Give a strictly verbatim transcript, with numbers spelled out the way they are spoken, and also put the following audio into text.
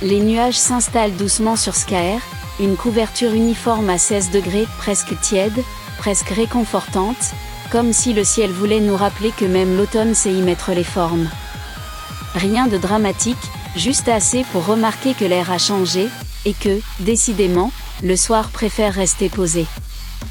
Les nuages s'installent doucement sur Skaer, une couverture uniforme à seize degrés, presque tiède, presque réconfortante, comme si le ciel voulait nous rappeler que même l'automne sait y mettre les formes. Rien de dramatique, juste assez pour remarquer que l'air a changé, et que, décidément, le soir préfère rester posé.